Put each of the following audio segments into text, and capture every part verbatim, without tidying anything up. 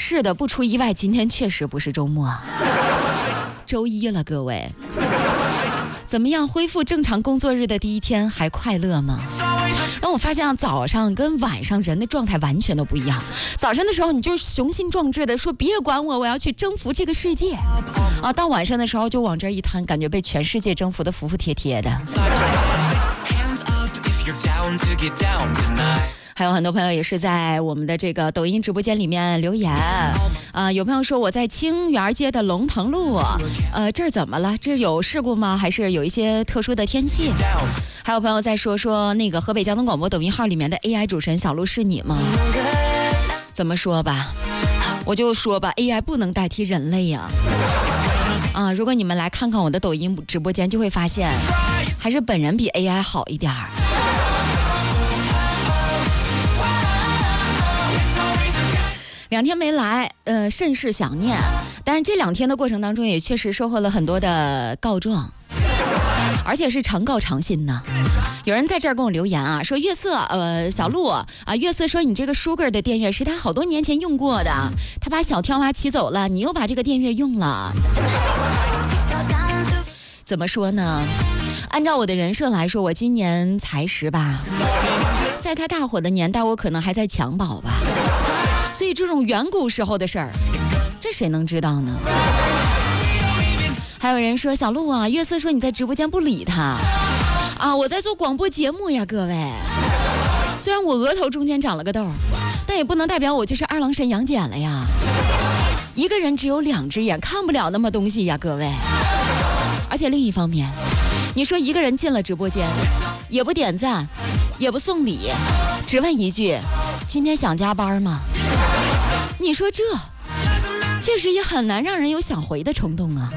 是的，不出意外，今天确实不是周末，周一了，各位。怎么样，恢复正常工作日的第一天还快乐吗？但我发现早上跟晚上人的状态完全都不一样。早上的时候你就是雄心壮志的说别管我，我要去征服这个世界啊，到晚上的时候就往这一摊，感觉被全世界征服的服服帖帖的。还有很多朋友也是在我们的这个抖音直播间里面留言啊、呃，有朋友说我在清源街的龙腾路，呃，这儿怎么了？这有事故吗？还是有一些特殊的天气？还有朋友在说说那个河北交通广播抖音号里面的 A I 主持人小鹿是你吗？怎么说吧，我就说吧 ，A I 不能代替人类呀、啊。啊，如果你们来看看我的抖音直播间，就会发现还是本人比 A I 好一点儿。两天没来，呃，甚是想念。但是这两天的过程当中，也确实收获了很多的告状，而且是常告常新呢。有人在这儿跟我留言啊，说月色，呃，小鹿啊，月色说你这个 Sugar 的电乐是他好多年前用过的，他把小跳蛙骑走了，你又把这个电乐用了。怎么说呢？按照我的人设来说，我今年才十八，在他大火的年代，我可能还在襁褓吧。所以这种远古时候的事儿，这谁能知道呢？还有人说小鹿啊，月色说你在直播间不理他啊，我在做广播节目呀，各位。虽然我额头中间长了个痘，但也不能代表我就是二郎神杨戬了呀。一个人只有两只眼，看不了那么东西呀，各位。而且另一方面，你说一个人进了直播间，也不点赞，也不送礼，只问一句：今天想加班吗？你说这确实也很难让人有想回的冲动啊。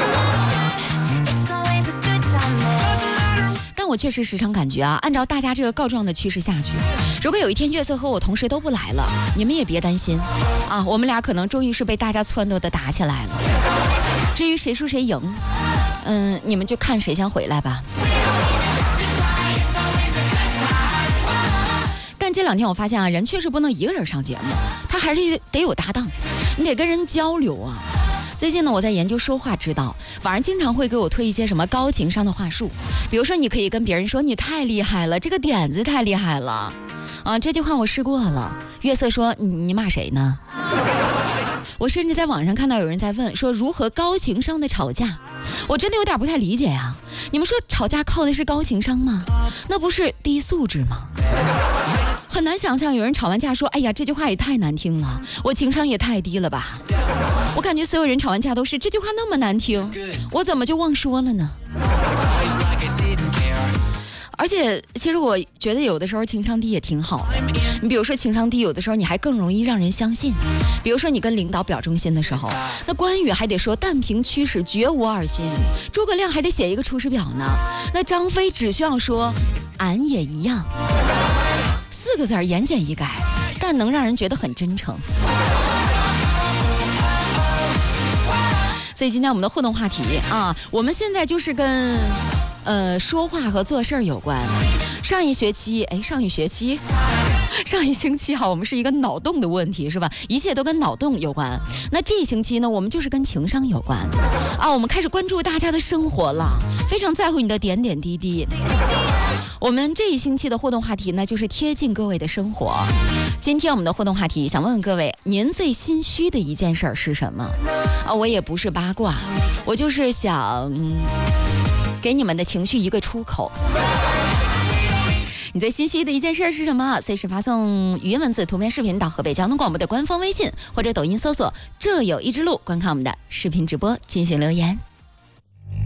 但我确实时常感觉啊，按照大家这个告状的趋势下去，如果有一天月色和我同事都不来了，你们也别担心啊，我们俩可能终于是被大家撺掇的打起来了。至于谁输谁赢，嗯，你们就看谁先回来吧。但这两天我发现啊，人确实不能一个人上节目，他还是得有搭档，你得跟人交流啊。最近呢，我在研究说话之道，网上经常会给我推一些什么高情商的话术，比如说你可以跟别人说你太厉害了，这个点子太厉害了啊，这句话我试过了。月色说你你骂谁呢？我甚至在网上看到有人在问说如何高情商的吵架，我真的有点不太理解呀、啊。你们说吵架靠的是高情商吗？那不是低素质吗？很难想象有人吵完架说哎呀这句话也太难听了，我情商也太低了吧。我感觉所有人吵完架都是这句话那么难听，我怎么就忘说了呢？而且其实我觉得有的时候情商低也挺好的，你比如说情商低有的时候你还更容易让人相信，比如说你跟领导表忠心的时候，那关羽还得说但凭驱使绝无二心，诸葛亮还得写一个出师表呢，那张飞只需要说俺也一样，四个字言简意赅，但能让人觉得很真诚。所以今天我们的互动话题啊，我们现在就是跟呃说话和做事儿有关。上一学期哎上一学期上一星期哈，我们是一个脑洞的问题是吧，一切都跟脑洞有关。那这一星期呢，我们就是跟情商有关啊，我们开始关注大家的生活了，非常在乎你的点点滴滴。我们这一星期的互动话题呢，就是贴近各位的生活。今天我们的互动话题想问问各位，您最心虚的一件事是什么啊？我也不是八卦，我就是想给你们的情绪一个出口。你最心虚的一件事是什么？随时发送语音文字图片视频到河北交通广播的官方微信或者抖音搜索这有一之路，观看我们的视频直播进行留言。